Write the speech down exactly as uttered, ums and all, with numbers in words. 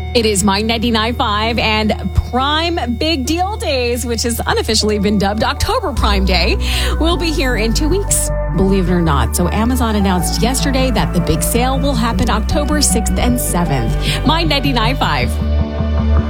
It is My ninety-nine point five and Prime Big Deal Days, which has unofficially been dubbed October Prime Day, will be here in two weeks, believe it or not. So Amazon announced yesterday that the big sale will happen October sixth and seventh. My ninety-nine point five.